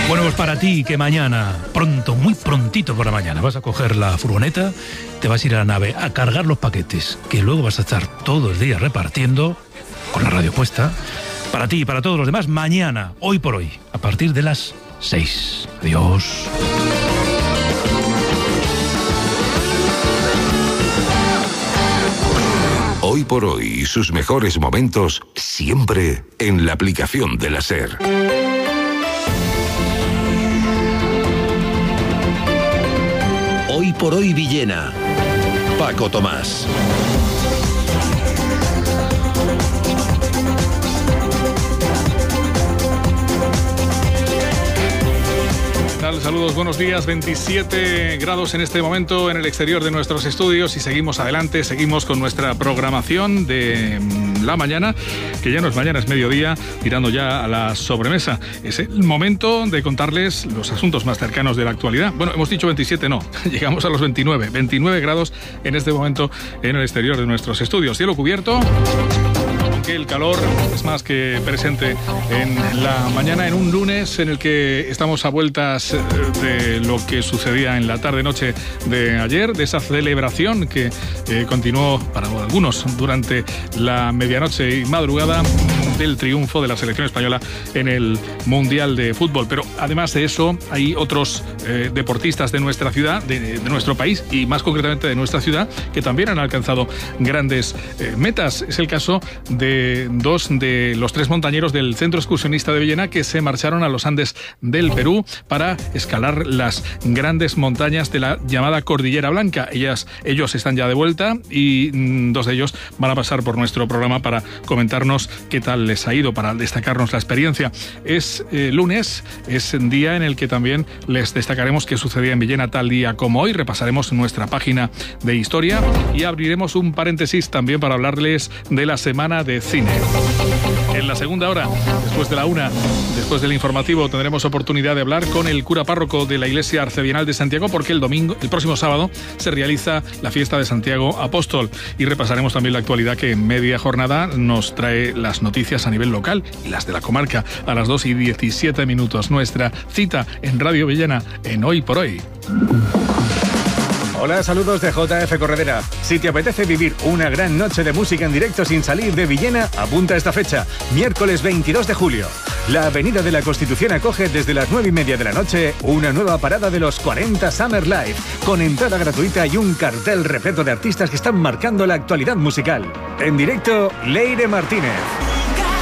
Bueno, pues para ti que mañana, pronto, muy prontito por la mañana, vas a coger la furgoneta, te vas a ir a la nave a cargar los paquetes, que luego vas a estar todo el día repartiendo, con la radio puesta, para ti y para todos los demás, mañana, hoy por hoy, a partir de las 6. Adiós. Hoy por hoy y sus mejores momentos siempre en la aplicación de la SER. Hoy por hoy Villena. Paco Tomás. Saludos, buenos días. 27 grados en este momento en el exterior de nuestros estudios y seguimos adelante, seguimos con nuestra programación de la mañana, que ya no es mañana, es mediodía, tirando ya a la sobremesa. Es el momento de contarles los asuntos más cercanos de la actualidad. Bueno, hemos dicho 27, no, llegamos a los 29 grados en este momento en el exterior de nuestros estudios. Cielo cubierto, que el calor es más que presente en la mañana, en un lunes en el que estamos a vueltas de lo que sucedía en la tarde-noche de ayer, de esa celebración que continuó para algunos durante la medianoche y madrugada del triunfo de la selección española en el Mundial de Fútbol. Pero además de eso, hay otros deportistas de nuestra ciudad, de nuestro país y más concretamente de nuestra ciudad, que también han alcanzado grandes metas. Es el caso de dos de los tres montañeros del Centro Excursionista de Villena que se marcharon a los Andes del Perú para escalar las grandes montañas de la llamada Cordillera Blanca. Ellos están ya de vuelta y dos de ellos van a pasar por nuestro programa para comentarnos qué tal les ha ido, para destacarnos la experiencia. Es lunes, es un día en el que también les destacaremos qué sucedía en Villena tal día como hoy. Repasaremos nuestra página de historia y abriremos un paréntesis también para hablarles de la semana de cine. En la segunda hora, después de la 1, después del informativo, tendremos oportunidad de hablar con el cura párroco de la Iglesia Arcebienal de Santiago, porque el próximo sábado, se realiza la fiesta de Santiago Apóstol y repasaremos también la actualidad que en media jornada nos trae las noticias a nivel local y las de la comarca a las 2:17. Nuestra cita en Radio Villena en Hoy por Hoy. Hola, saludos de JF Corredera. Si te apetece vivir una gran noche de música en directo sin salir de Villena, apunta a esta fecha, miércoles 22 de julio. La Avenida de la Constitución acoge desde las 9:30 de la noche una nueva parada de los 40 Summer Live, con entrada gratuita y un cartel repleto de artistas que están marcando la actualidad musical. En directo, Leire Martínez,